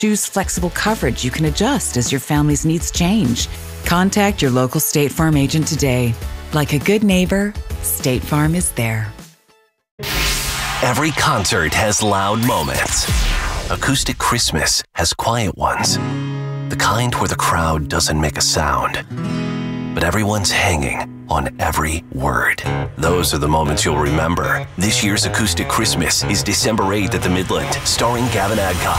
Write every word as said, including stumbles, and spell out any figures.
Choose flexible coverage you can adjust as your family's needs change. Contact your local State Farm agent today. Like a good neighbor, State Farm is there. Every concert has loud moments. Acoustic Christmas has quiet ones. The kind where the crowd doesn't make a sound, but everyone's hanging on every word. Those are the moments you'll remember. This year's Acoustic Christmas is December eighth at the Midland, starring Gavin Adcock.